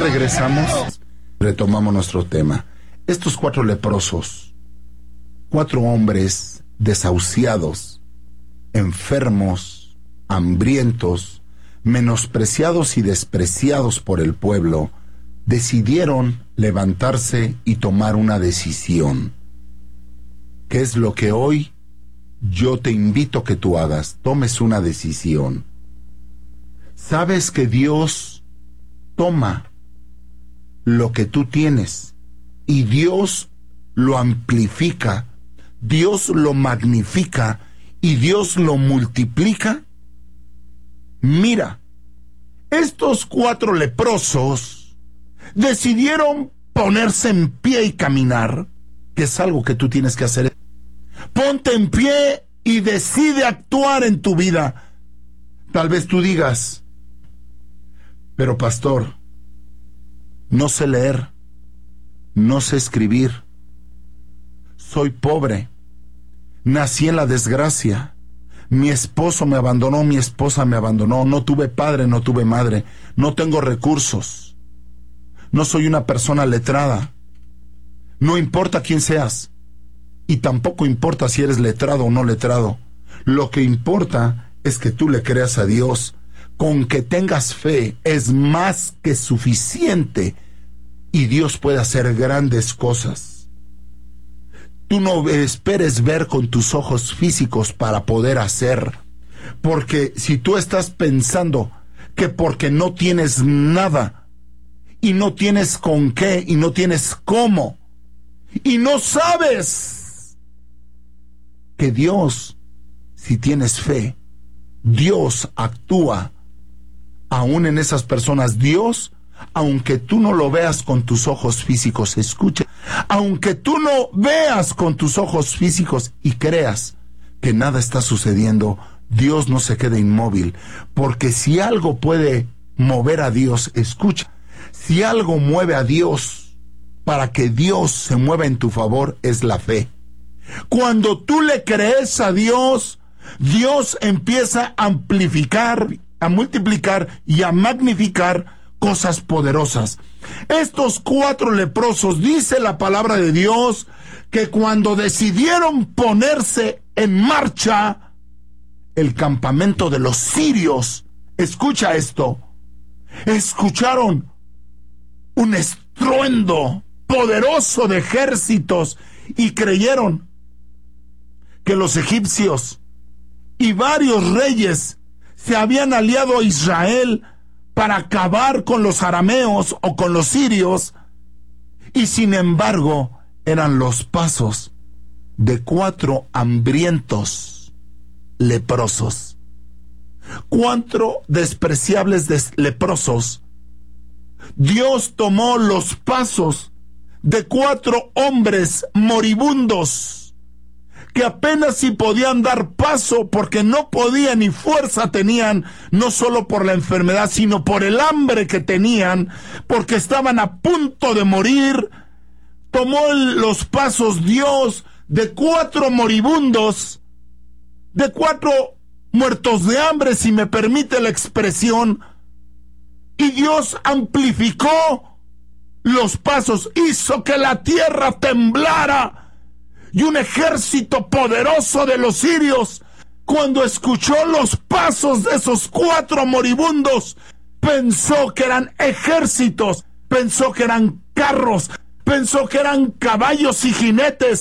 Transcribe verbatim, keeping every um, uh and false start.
regresamos, retomamos nuestro tema. Estos cuatro leprosos, cuatro hombres desahuciados, enfermos, hambrientos, menospreciados y despreciados por el pueblo, decidieron levantarse y tomar una decisión. ¿Qué es lo que hoy yo te invito a que tú hagas? Tomes una decisión. Sabes que Dios toma lo que tú tienes y Dios lo amplifica, Dios lo magnifica y Dios lo multiplica. Mira, estos cuatro leprosos decidieron ponerse en pie y caminar, que es algo que tú tienes que hacer. Ponte en pie y decide actuar en tu vida. Tal vez tú digas, pero pastor, no sé leer, no sé escribir, soy pobre, nací en la desgracia, mi esposo me abandonó, mi esposa me abandonó, no tuve padre, no tuve madre, no tengo recursos, no soy una persona letrada. No importa quién seas, y tampoco importa si eres letrado o no letrado. Lo que importa es que tú le creas a Dios. Con que tengas fe es más que suficiente y Dios puede hacer grandes cosas. Tú no esperes ver con tus ojos físicos para poder hacer, porque si tú estás pensando que porque no tienes nada y no tienes con qué y no tienes cómo y no sabes que Dios, si tienes fe, Dios actúa aún en esas personas. Dios, aunque tú no lo veas con tus ojos físicos, escucha, aunque tú no veas con tus ojos físicos y creas que nada está sucediendo, Dios no se queda inmóvil, porque si algo puede mover a Dios, escucha, si algo mueve a Dios para que Dios se mueva en tu favor, es la fe. Cuando tú le crees a Dios, Dios empieza a amplificar, a multiplicar y a magnificar cosas poderosas. Estos cuatro leprosos, dice la palabra de Dios, que cuando decidieron ponerse en marcha, el campamento de los sirios, escucha esto, escucharon un estruendo poderoso de ejércitos y creyeron que los egipcios y varios reyes se habían aliado a Israel para acabar con los arameos o con los sirios, y sin embargo eran los pasos de cuatro hambrientos leprosos, cuatro despreciables des- leprosos. Dios tomó los pasos de cuatro hombres moribundos que apenas si podían dar paso porque no podían ni fuerza tenían, no solo por la enfermedad, sino por el hambre que tenían, porque estaban a punto de morir. Tomó los pasos Dios de cuatro moribundos, de cuatro muertos de hambre, si me permite la expresión, y Dios amplificó los pasos, hizo que la tierra temblara. Y un ejército poderoso de los sirios, cuando escuchó los pasos de esos cuatro moribundos, pensó que eran ejércitos, pensó que eran carros, pensó que eran caballos y jinetes,